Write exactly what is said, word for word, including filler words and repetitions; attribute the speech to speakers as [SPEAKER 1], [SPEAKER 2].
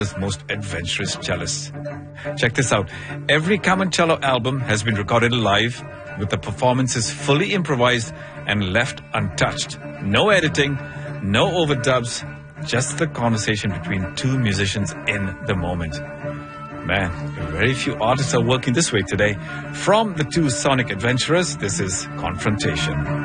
[SPEAKER 1] most adventurous cellists. Check this out. Every Camoncello album has been recorded live with the performances fully improvised and left untouched. No editing, no overdubs, just the conversation between two musicians in the moment. Man, very few artists are working this way today. From the two sonic adventurers, this is Confrontation.